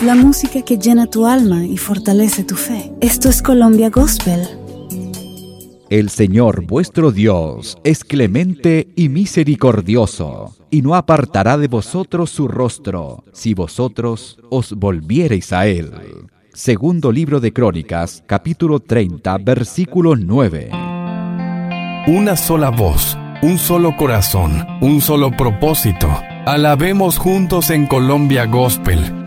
la música que llena tu alma y fortalece tu fe. Esto es Colombia Gospel. El Señor vuestro Dios es clemente y misericordioso, y no apartará de vosotros su rostro, si vosotros os volviereis a Él. Segundo libro de Crónicas, capítulo 30, versículo 9. Una sola voz, un solo corazón, un solo propósito. Alabemos juntos en Colombia Gospel.